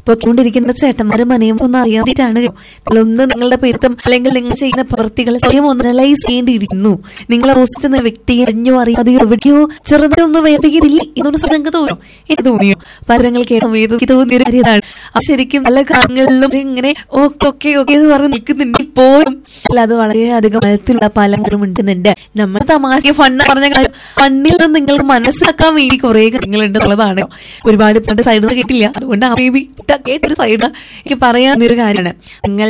പൊയ്ക്കൊണ്ടിരിക്കുന്ന ചേട്ടന്മാരും മനയും ഒന്ന് അറിയാൻ വേണ്ടിയിട്ടാണ്. നിങ്ങളൊന്ന് നിങ്ങളുടെ പെരുത്തം അല്ലെങ്കിൽ നിങ്ങൾ ചെയ്യുന്ന പ്രവൃത്തികൾ സ്വയം ഒന്ന് അനലൈസ് ചെയ്യേണ്ടിയിരിക്കുന്നു. നിങ്ങളെ പോസ്റ്റ് വ്യക്തി അറിഞ്ഞോ അറിയാതെ എവിടെയോ ചെറുതൊന്ന് വേദിക്കില്ലേ എന്നൊരു നിങ്ങൾക്ക് തോന്നും. എനിക്ക് തോന്നിയോ പരങ്ങൾ കേട്ടോ വേദി തോന്നിയ ഒരു കാര്യമാണ്. അത് ശരിക്കും പല കാര്യങ്ങളിലും ഇങ്ങനെ ഓക്കെ എന്ന് പറഞ്ഞ് നിൽക്കുന്നുണ്ട് പോലും. അല്ല, അത് വളരെയധികം മരത്തിലുള്ള പലരും ഉണ്ടെന്നുണ്ട്. നമ്മൾ തമാശ ഫണ്ണ് പറഞ്ഞ കാര്യം ഫണ്ണിൽ നിന്ന് നിങ്ങൾക്ക് മനസ്സിലാക്കാൻ വേണ്ടി കുറെ കാര്യങ്ങളുണ്ട് എന്നുള്ളതാണ്. ഒരുപാട് സൈഡിൽ നിന്ന് കേട്ടില്ല, അതുകൊണ്ട് കേട്ടൊരു സൈഡ് എനിക്ക് പറയാവുന്നൊരു കാര്യമാണ്. നിങ്ങൾ